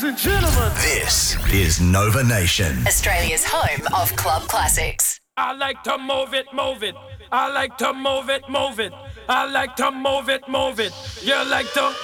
and gentlemen, This is Nova Nation. Australia's home of club classics. I like to move it, move it. I like to move it, move it. I like to move it, move it. You like to